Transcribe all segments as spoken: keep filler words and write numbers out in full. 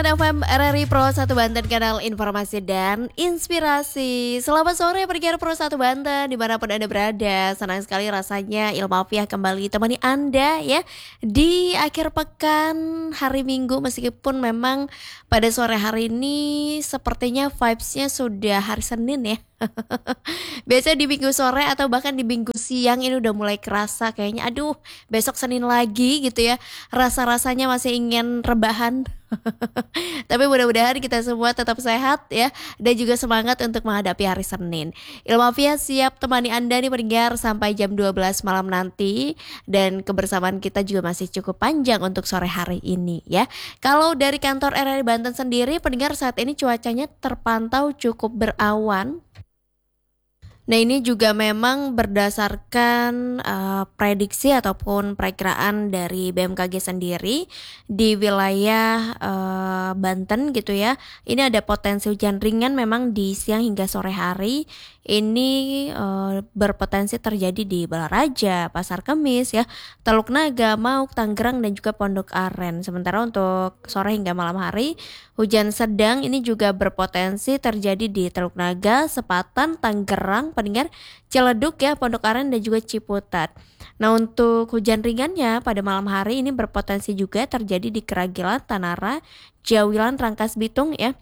F M R R I Pro satu Banten, kanal informasi dan inspirasi. Selamat sore pendengar Pro satu Banten dimanapun Anda berada. Senang sekali rasanya Ilmafiah kembali temani Anda ya di akhir pekan hari Minggu. Meskipun memang pada sore hari ini sepertinya vibes-nya sudah hari Senin ya. Biasanya di minggu sore atau bahkan di minggu siang ini udah mulai kerasa kayaknya aduh besok Senin lagi gitu ya. Rasa-rasanya masih ingin rebahan. Tapi mudah-mudahan kita semua tetap sehat ya dan juga semangat untuk menghadapi hari Senin. Ilmafiah siap temani Anda nih pendengar sampai jam dua belas malam nanti, dan kebersamaan kita juga masih cukup panjang untuk sore hari ini ya. Kalau dari kantor R R I Banten sendiri pendengar, saat ini cuacanya terpantau cukup berawan. Nah, ini juga memang berdasarkan uh, prediksi ataupun perakiraan dari B M K G sendiri di wilayah uh, Banten gitu ya. Ini ada potensi hujan ringan memang di siang hingga sore hari. Ini uh, berpotensi terjadi di Balaraja, Pasar Kemis ya, Teluk Naga, Mauk, Tangerang dan juga Pondok Aren. Sementara untuk sore hingga malam hari, hujan sedang ini juga berpotensi terjadi di Teluk Naga, Sepatan, Tangerang, pendengar, Ciledug ya, Pondok Aren dan juga Ciputat. Nah, untuk hujan ringannya pada malam hari ini berpotensi juga terjadi di Keragilan, Tanara, Jawilan, Rangkas Bitung ya.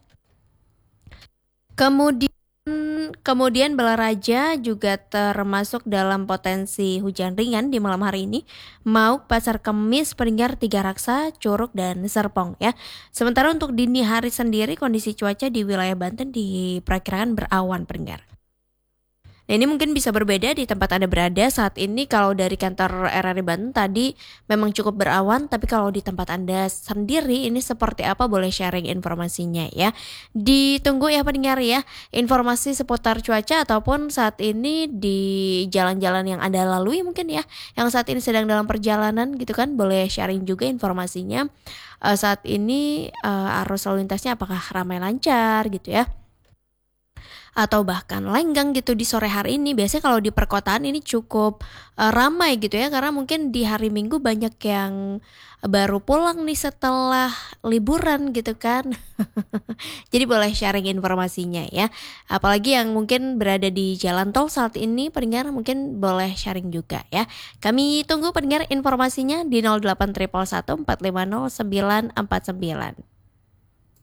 Kemudian Kemudian Balaraja juga termasuk dalam potensi hujan ringan di malam hari ini. Mauk, Pasar Kemis, pendengar, Tiga Raksa, Curug dan Serpong ya. Sementara untuk dini hari sendiri kondisi cuaca di wilayah Banten diperkirakan berawan pendengar. Nah, ini mungkin bisa berbeda di tempat Anda berada saat ini. Kalau dari kantor R R I Banten tadi memang cukup berawan, tapi kalau di tempat Anda sendiri ini seperti apa, boleh sharing informasinya ya. Ditunggu ya pendengar ya, informasi seputar cuaca ataupun saat ini di jalan-jalan yang Anda lalui mungkin ya, yang saat ini sedang dalam perjalanan gitu kan, boleh sharing juga informasinya. Uh, saat ini uh, arus lalu lintasnya apakah ramai lancar gitu ya, atau bahkan lenggang gitu di sore hari ini. Biasanya kalau di perkotaan ini cukup uh, ramai gitu ya, karena mungkin di hari Minggu banyak yang baru pulang nih setelah liburan gitu kan. Jadi boleh sharing informasinya ya. Apalagi yang mungkin berada di jalan tol saat ini pendengar, mungkin boleh sharing juga ya. Kami tunggu pendengar informasinya di nol delapan satu satu empat lima nol sembilan empat sembilan.